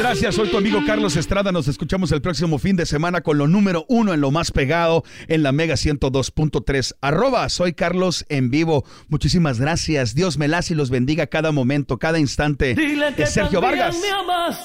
gracias. Soy tu amigo Carlos Estrada. Nos escuchamos el próximo fin de semana con lo número 1 en lo más pegado en la Mega 102.3. Soy Carlos en vivo. Muchísimas gracias. Dios me las y los bendiga cada momento, cada instante. Dile que es Sergio también Vargas. me amas.